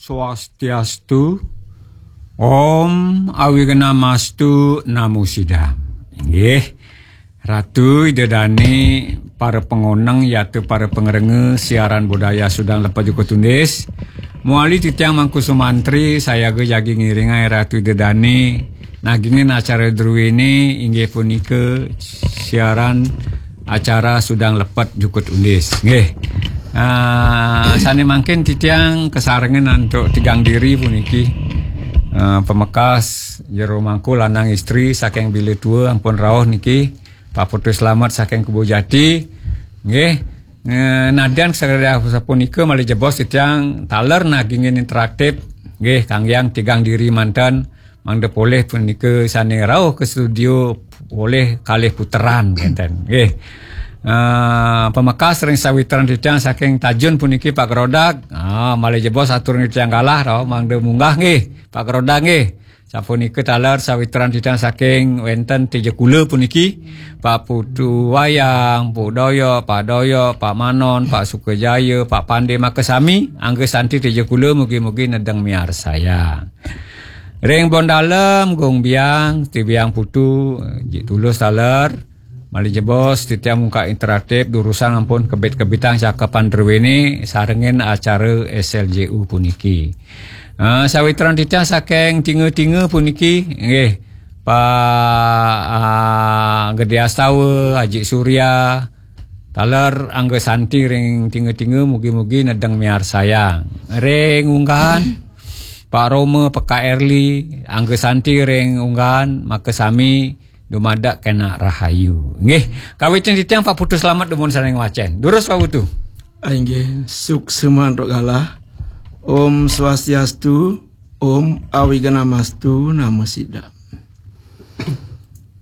Swastiastu, Om Awigana-mastu Namo Sidam. Nggih, Ratu Idedani para pengonang yaitu para pengerenge siaran budaya Sudang Lepas Joko Tundis. Muali titiang Mangku Sumantri saya ge jagi ngiringai Ratu Idedani nagingin acara dru ini inggih punika siaran acara Sudang Lepas Joko Tundis. Nggih. Sane mangkin titiang kesarengan untuk tigang diri puniki pemekas jero mangku lanang istri saking bilik tua ampun rawuh niki Pak Putu Slamet saking Kebujati nggih nadian saged sapunika malih jebos titiang taler nagingin interaktif nggih kangyang tigang diri mantan mangde boleh punika sane rawuh ke studio boleh kalih puteran ngeten nggih. Pemekas sering sawitran titiang saking Tajun puniki Pak Kerodak malih jebos atur titiang kalah rawuh mangde munggah nggih Pak Kerodak nggih sapunika taler sawitran titiang saking wenten Tejekula puniki Pak Putu Wayang, Pu Doyo, Pak Doyo, Pak Manon, Pak Sukajaya, Pak Pande Makesami angge santi Tejekula mugi-mugi nedeng miar saya. Ring Bondalem Gong Biang Tibiang Putu Tulus taler malih jebos titiang muka interaktif durusan ampun kebit-kebitang cakapan derwene sarengin acara SLJU puniki. Sawitran titiang saking tinge-tinge puniki nggih Pak Gede Astawa, Haji Surya taler angge santi ring tinge-tinge mugi-mugi nedeng miar sayang. Ring unggahan Pak Roma PKRli angge santi ring unggahan Makesami dumada kena rahayu. Nggih, kawitin titiang Pak Putu Slamet dumun sareng wacen. Durus Pak Putu. Nggih, sukseman rogalah. Om Swastiastu, Om Awigana-mastu Namo Sidam.